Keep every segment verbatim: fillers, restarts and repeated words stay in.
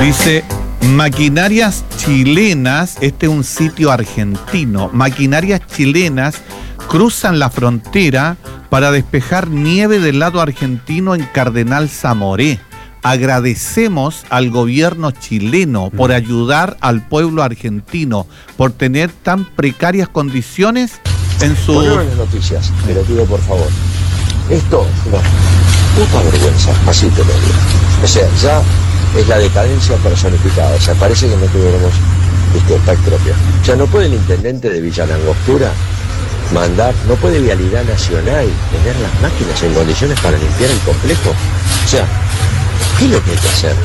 Dice, maquinarias chilenas, este es un sitio argentino, maquinarias chilenas cruzan la frontera para despejar nieve del lado argentino en Cardenal Zamoré. Agradecemos al gobierno chileno por ayudar al pueblo argentino, por tener tan precarias condiciones en su... Ponelo en las noticias, te lo pido por favor. Esto es una puta vergüenza, así te lo digo. O sea, ya es la decadencia personificada, o sea, parece que no tuviéramos este pacto propio. O sea, no puede el intendente de Villa Langostura mandar, no puede Vialidad Nacional tener las máquinas en condiciones para limpiar el complejo. O sea, ¿qué es lo que hay que hacer?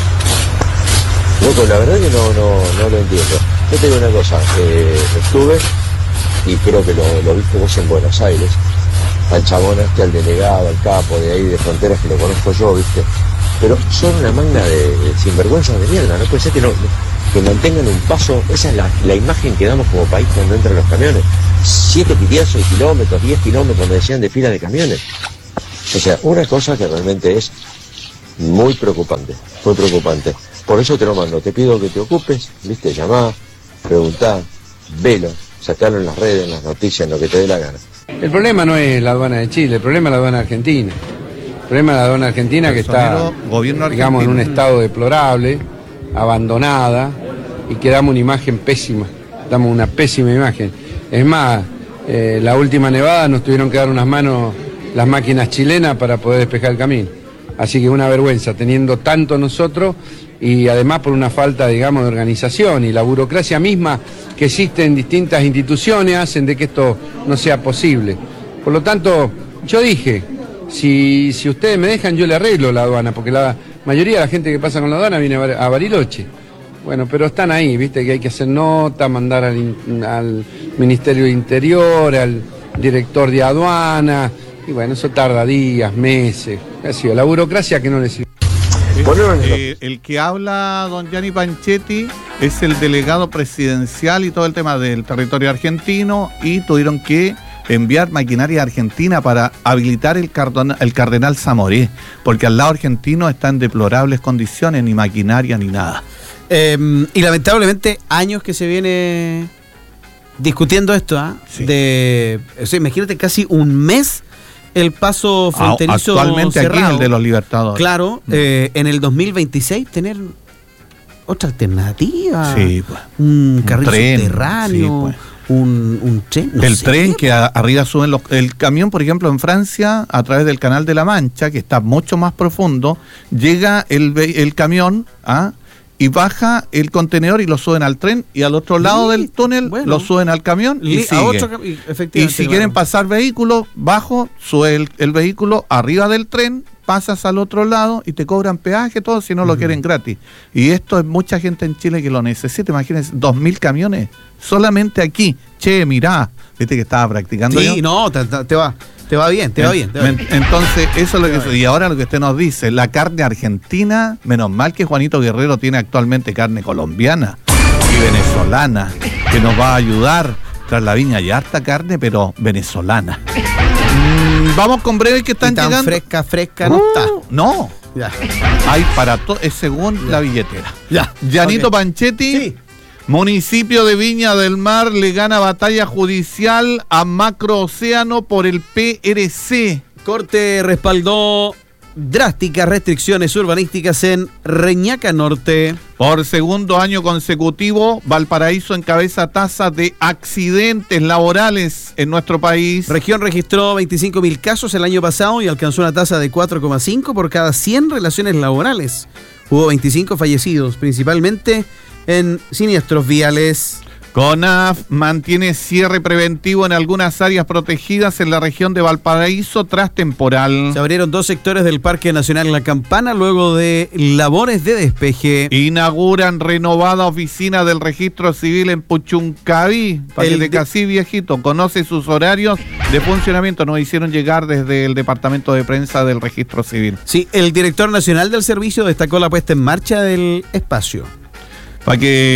Loco, la verdad que no, no, no lo entiendo. Yo te digo una cosa, eh, estuve, y creo que lo, lo viste vos en Buenos Aires, al chabón este, al delegado, al capo de ahí de fronteras, que lo conozco yo, viste, pero son una manga de, de sinvergüenzas de mierda, no puede ser que no, que mantengan un paso, esa es la, la imagen que damos como país cuando entran los camiones, siete kilómetros, diez kilómetros, me decían, de fila de camiones. O sea, una cosa que realmente es muy preocupante, muy preocupante. Por eso te lo mando, te pido que te ocupes, viste, llamá, preguntá, velo, sacalo en las redes, en las noticias, en lo que te dé la gana. El problema no es la aduana de Chile, el problema es la aduana argentina. El problema es la aduana argentina que está, digamos, en un estado deplorable, abandonada, y que damos una imagen pésima, damos una pésima imagen. Es más, eh, la última nevada nos tuvieron que dar unas manos las máquinas chilenas para poder despejar el camino. Así que una vergüenza, teniendo tanto nosotros y además por una falta, digamos, de organización, y la burocracia misma que existe en distintas instituciones hacen de que esto no sea posible. Por lo tanto, yo dije, si, si ustedes me dejan, yo le arreglo la aduana, porque la mayoría de la gente que pasa con la aduana viene a Bariloche. Bueno, pero están ahí, viste, que hay que hacer nota, mandar al, al Ministerio de Interior, al director de aduana, y bueno, eso tarda días, meses. Ha sido la burocracia que no le sirve. Eh, el que habla don Gianni Panchetti es el delegado presidencial y todo el tema del territorio argentino, y tuvieron que enviar maquinaria argentina para habilitar el, cardona, el Cardenal Zamoré, porque al lado argentino está en deplorables condiciones, ni maquinaria ni nada. Eh, y lamentablemente años que se viene discutiendo esto, ¿eh? Sí. De, o sea, imagínate, casi un mes el paso fronterizo actualmente cerrado. Aquí el de los Libertadores. Claro, mm. eh, en el dos mil veintiséis tener otra alternativa. Sí, pues. Un carril tren, subterráneo, sí, pues. un, un tren. No el sé, tren pues. que a, arriba suben los... El camión, por ejemplo, en Francia, a través del Canal de la Mancha, que está mucho más profundo, llega el, el camión, ¿ah? y baja el contenedor y lo suben al tren, y al otro lado sí, del túnel bueno, lo suben al camión y sigue. Otro, y, y si quieren pasar vehículos, bajo, sube el, el vehículo arriba del tren, pasas al otro lado y te cobran peaje, todo, si no uh-huh. lo quieren gratis. Y esto es mucha gente en Chile que lo necesita. Imagínense, dos mil camiones solamente aquí. Che, mirá, viste que estaba practicando. Sí, yo? no, te, te va. Te va bien, te va bien. Te va bien. Entonces, eso es lo que... Y ahora lo que usted nos dice, la carne argentina, menos mal que Juanito Guerrero tiene actualmente carne colombiana y venezolana, que nos va a ayudar. Tras la viña hay harta carne, pero venezolana. Mm, vamos con breves que están y tan llegando. fresca, fresca, no uh, está. No. Ya. Hay para todo, es según ya. la billetera. Ya. Gianito okay. Panchetti. Sí. Municipio de Viña del Mar le gana batalla judicial a Macroocéano por el P R C. Corte respaldó drásticas restricciones urbanísticas en Reñaca Norte. Por segundo año consecutivo, Valparaíso encabeza tasa de accidentes laborales en nuestro país. Región registró veinticinco mil casos el año pasado y alcanzó una tasa de cuatro coma cinco por cada cien relaciones laborales. Hubo veinticinco fallecidos, principalmente en siniestros viales. CONAF mantiene cierre preventivo en algunas áreas protegidas en la región de Valparaíso tras temporal. Se abrieron dos sectores del Parque Nacional La Campana luego de labores de despeje. Inauguran renovada oficina del Registro Civil en Puchuncaví. Para el de Casí viejito conoce sus horarios de funcionamiento. Nos hicieron llegar desde el Departamento de Prensa del Registro Civil. Sí, el director nacional del servicio destacó la puesta en marcha del espacio. Para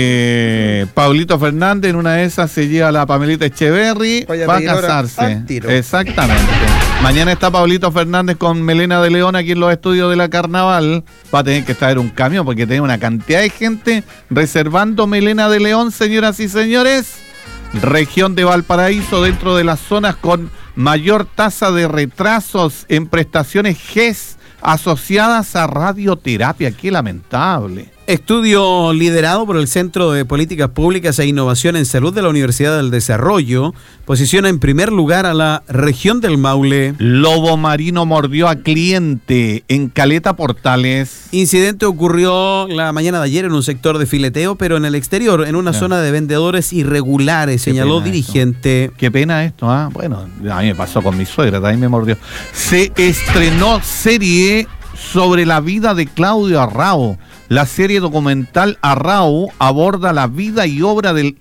que Paulito Fernández en una de esas se lleva a la Pamelita Echeverry para casarse. Exactamente. Mañana está Pablito Fernández con Melena de León aquí en los estudios de la Carnaval. Va a tener que estar un camión porque tiene una cantidad de gente reservando Melena de León, señoras y señores. Región de Valparaíso, dentro de las zonas con mayor tasa de retrasos en prestaciones G E S asociadas a radioterapia. Qué lamentable. Estudio liderado por el Centro de Políticas Públicas e Innovación en Salud de la Universidad del Desarrollo posiciona en primer lugar a la región del Maule. Lobo marino mordió a cliente en Caleta Portales. Incidente ocurrió la mañana de ayer en un sector de fileteo, pero en el exterior, en una yeah. zona de vendedores irregulares, Qué señaló dirigente. Esto. Qué pena esto, ¿ah? ¿eh? Bueno, a mí me pasó con mi suegra, también me mordió. Se estrenó serie sobre la vida de Claudio Arrau. La serie documental Arrau aborda la vida y obra del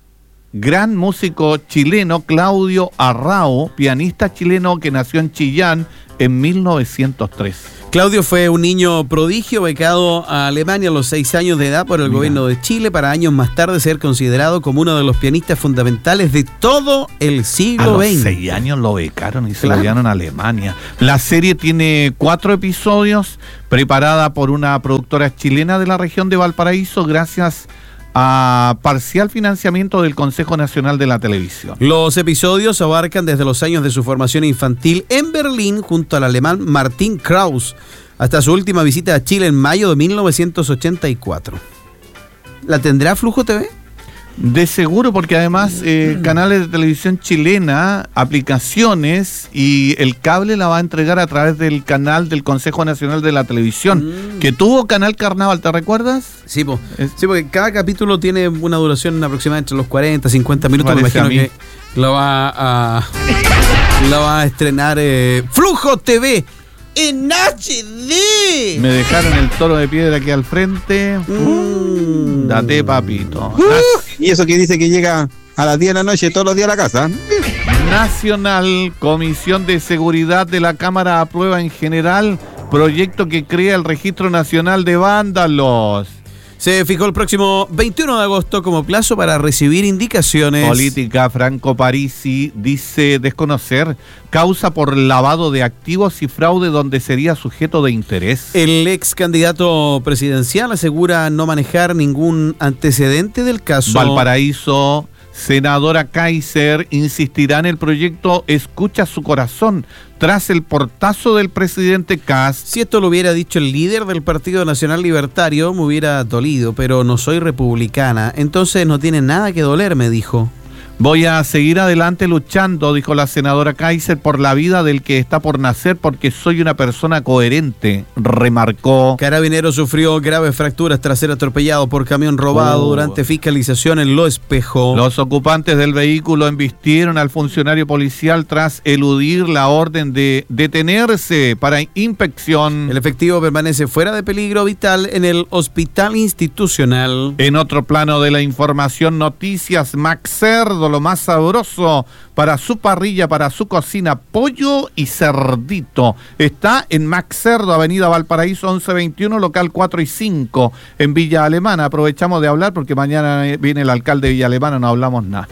gran músico chileno Claudio Arrau, pianista chileno que nació en Chillán en mil novecientos tres. Claudio fue un niño prodigio becado a Alemania a los seis años de edad por el Mira. gobierno de Chile para años más tarde ser considerado como uno de los pianistas fundamentales de todo el siglo veinte. A los seis años lo becaron y se claro. lo dieron a Alemania. La serie tiene cuatro episodios, preparada por una productora chilena de la región de Valparaíso gracias a parcial financiamiento del Consejo Nacional de la Televisión. Los episodios abarcan desde los años de su formación infantil en Berlín junto al alemán Martin Kraus hasta su última visita a Chile en mayo de mil novecientos ochenta y cuatro. ¿La tendrá Flujo T V? De seguro, porque además eh, canales de televisión chilena, aplicaciones y el cable la va a entregar a través del canal del Consejo Nacional de la Televisión, mm. que tuvo Canal Carnaval, ¿te recuerdas? Sí, po. sí, porque cada capítulo tiene una duración aproximadamente entre los cuarenta, cincuenta minutos, me imagino que lo va a, lo va a estrenar eh, Flujo T V. En H D. Me dejaron el toro de piedra aquí al frente. Mm. Date, papito. Uh, y eso que dice que llega a las diez de la noche todos los días a la casa. Nacional, Comisión de Seguridad de la Cámara aprueba en general proyecto que crea el Registro Nacional de Vándalos. Se fijó el próximo veintiuno de agosto como plazo para recibir indicaciones. Política. Franco Parisi dice desconocer causa por lavado de activos y fraude donde sería sujeto de interés. El ex candidato presidencial asegura no manejar ningún antecedente del caso. Valparaíso. Senadora Kaiser insistirá en el proyecto Escucha su corazón tras el portazo del presidente Kast. Si esto lo hubiera dicho el líder del Partido Nacional Libertario, me hubiera dolido, pero no soy republicana, entonces no tiene nada que doler, me dijo. Voy a seguir adelante luchando, dijo la senadora Kaiser, por la vida del que está por nacer, porque soy una persona coherente, remarcó. Carabinero sufrió graves fracturas tras ser atropellado por camión robado oh. durante fiscalización en Lo Espejo. Los ocupantes del vehículo embistieron al funcionario policial tras eludir la orden de detenerse para inspección. El efectivo permanece fuera de peligro vital en el hospital institucional. En otro plano de la información, noticias, Max Cerdo, lo más sabroso para su parrilla, para su cocina, pollo y cerdito. Está en Max Cerdo, Avenida Valparaíso once veintiuno, local cuatro y cinco, en Villa Alemana. Aprovechamos de hablar porque mañana viene el alcalde de Villa Alemana, no hablamos nada.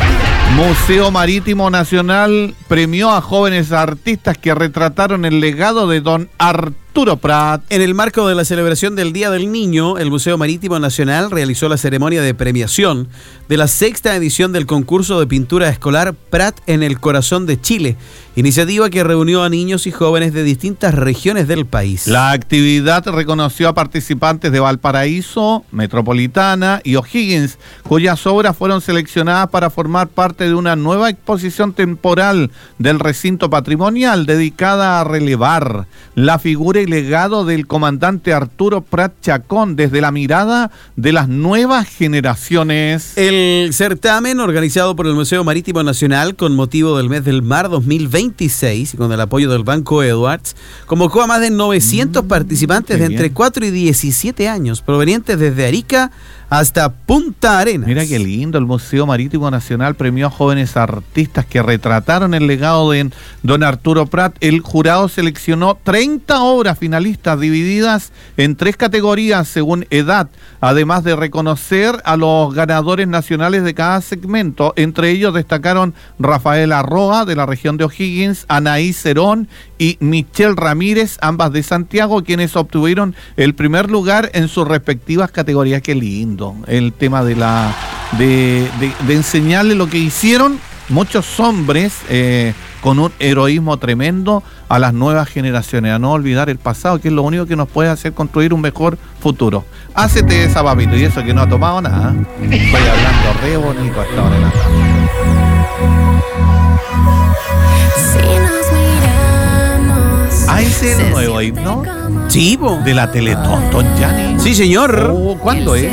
Museo Marítimo Nacional premió a jóvenes artistas que retrataron el legado de don Arturo Prat. En el marco de la celebración del Día del Niño, el Museo Marítimo Nacional realizó la ceremonia de premiación de la sexta edición del concurso de pintura escolar Prat en el Corazón de Chile, iniciativa que reunió a niños y jóvenes de distintas regiones del país. La actividad reconoció a participantes de Valparaíso, Metropolitana y O'Higgins, cuyas obras fueron seleccionadas para formar parte de una nueva exposición temporal del recinto patrimonial dedicada a relevar la figura y legado del comandante Arturo Prat Chacón desde la mirada de las nuevas generaciones. El certamen, organizado por el Museo Marítimo Nacional con motivo del mes del mar dos mil veintiséis y con el apoyo del Banco Edwards, convocó a más de novecientos mm, participantes de entre cuatro y diecisiete años, provenientes desde Arica hasta Punta Arenas. Mira qué lindo, el Museo Marítimo Nacional premió a jóvenes artistas que retrataron el legado de don Arturo Prat. El jurado seleccionó treinta obras figuras finalistas divididas en tres categorías según edad, además de reconocer a los ganadores nacionales de cada segmento. Entre ellos destacaron Rafael Arroa, de la región de O'Higgins, Anaí Cerón y Michelle Ramírez, ambas de Santiago, quienes obtuvieron el primer lugar en sus respectivas categorías. Qué lindo el tema de la de, de, de enseñarle lo que hicieron muchos hombres eh, con un heroísmo tremendo a las nuevas generaciones, a no olvidar el pasado, que es lo único que nos puede hacer construir un mejor futuro. Hácete esa, papito, y eso que no ha tomado nada. Estoy hablando re bonito hasta ahora en la Ah, ese es el nuevo himno. Sí, po. De la Teletón, Don Gianni. Sí, señor. Oh, ¿cuándo es?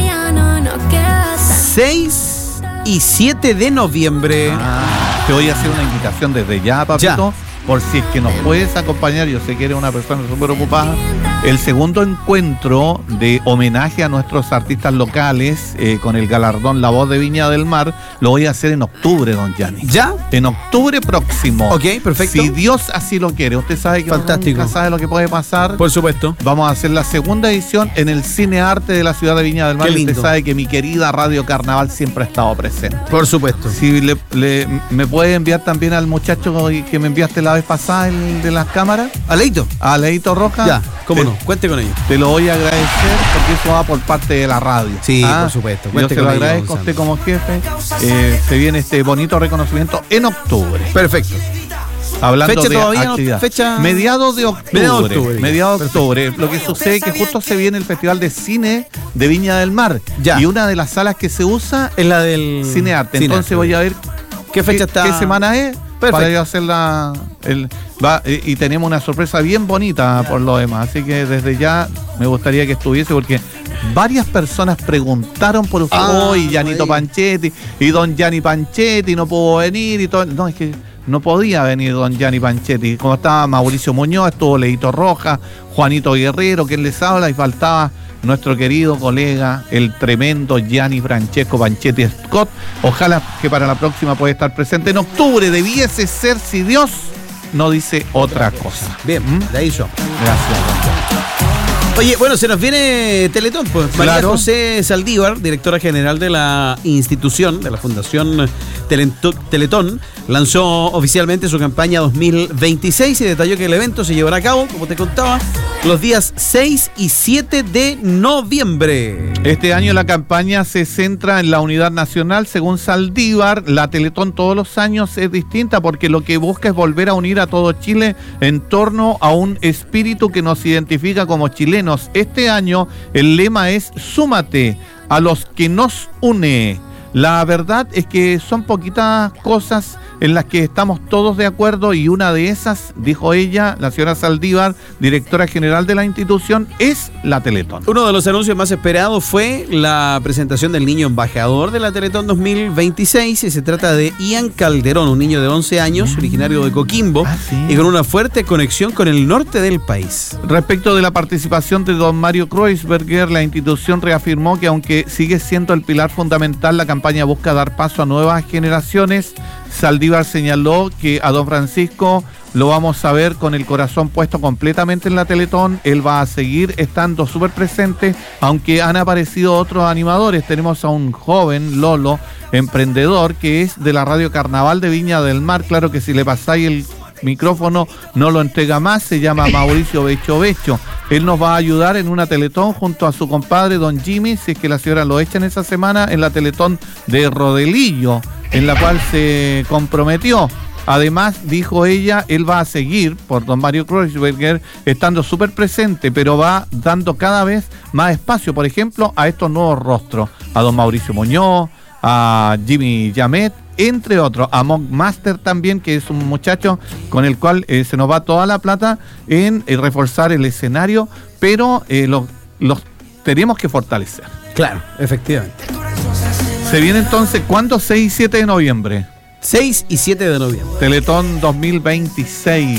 seis y siete de noviembre. Ah, te voy a hacer una invitación desde ya, papito. Ya. Por si es que nos puedes acompañar, yo sé que eres una persona súper ocupada, el segundo encuentro de homenaje a nuestros artistas locales eh, con el galardón La Voz de Viña del Mar, lo voy a hacer en octubre, don Gianni. ¿Ya? En octubre próximo. Ok, perfecto. Si Dios así lo quiere. Usted sabe que fantástico. Nunca sabe lo que puede pasar. Por supuesto. Vamos a hacer la segunda edición en el Cine Arte de la ciudad de Viña del Mar. Qué lindo. Usted sabe que mi querida Radio Carnaval siempre ha estado presente. Por supuesto. Si le, le, me puede enviar también al muchacho que me enviaste la vez pasada, el de las cámaras. ¿A Leito? A Leito Roja. Ya, cómo te, no, cuente con ello. Te lo voy a agradecer porque eso va por parte de la radio. Sí, ¿Ah? por supuesto. Yo se lo agradezco a usted como jefe. Eh, se viene este bonito reconocimiento en octubre. Perfecto. Hablando fecha de todavía actividad. No, fecha... Mediados de octubre. Mediados de octubre. Mediados de octubre. Lo que sucede es que justo se viene el Festival de Cine de Viña del Mar. Ya. Y una de las salas que se usa es la del Cine Arte. Cine Entonces Arte. voy a ver qué fecha qué, está. qué semana es. Perfecto. Para yo hacer la. El, va, y, y tenemos una sorpresa bien bonita por lo demás. Así que desde ya me gustaría que estuviese porque varias personas preguntaron por usted. Ah, y Gianito ahí. Panchetti y don Gianni Panchetti no pudo venir y todo. No, es que no podía venir don Gianni Panchetti. Como estaba Mauricio Muñoz, estuvo Leito Roja, Juanito Guerrero, quien les habla, y faltaba nuestro querido colega, el tremendo Gianni Francesco Panchetti Scott. Ojalá que para la próxima pueda estar presente en octubre. Debiese ser, si Dios no dice otra cosa. Bien, ¿Mm? de ahí yo. Gracias, don Gianni. Oye, bueno, se nos viene Teletón, pues. María Claro. José Saldívar, directora general de la institución, de la Fundación Telento- Teletón, lanzó oficialmente su campaña dos mil veintiséis y detalló que el evento se llevará a cabo, como te contaba, los días seis y siete de noviembre. Este año la campaña se centra en la unidad nacional. Según Saldívar, la Teletón todos los años es distinta porque lo que busca es volver a unir a todo Chile en torno a un espíritu que nos identifica como chilenos. Este año el lema es "Súmate a los que nos une". La verdad es que son poquitas cosas en las que estamos todos de acuerdo y una de esas, dijo ella, la señora Saldívar, directora general de la institución, es la Teletón. Uno de los anuncios más esperados fue la presentación del niño embajador de la Teletón dos mil veintiséis y se trata de Ian Calderón, un niño de once años, mm. originario de Coquimbo, ah, ¿sí? y con una fuerte conexión con el norte del país. Respecto de la participación de don Mario Kreuzberger, la institución reafirmó que aunque sigue siendo el pilar fundamental, la campaña busca dar paso a nuevas generaciones. Saldívar señaló que a don Francisco lo vamos a ver con el corazón puesto completamente en la Teletón. Él va a seguir estando súper presente, aunque han aparecido otros animadores. Tenemos a un joven, Lolo, emprendedor, que es de la Radio Carnaval de Viña del Mar. Claro que si le pasáis el micrófono no lo entrega más. Se llama Mauricio Becho Becho. Él nos va a ayudar en una Teletón junto a su compadre don Jimmy, si es que la señora lo echa en esa semana, en la Teletón de Rodelillo, en la cual se comprometió. Además, dijo ella, él va a seguir, por don Mario Kreuzberger, estando súper presente, pero va dando cada vez más espacio, por ejemplo, a estos nuevos rostros, a don Mauricio Muñoz, a Jimmy Yamet, entre otros, a Monk Master también, que es un muchacho con el cual eh, se nos va toda la plata en eh, reforzar el escenario, pero eh, los lo tenemos que fortalecer. Claro, efectivamente. Se viene entonces, ¿cuándo? seis y siete de noviembre. seis y siete de noviembre. Teletón dos mil veintiséis.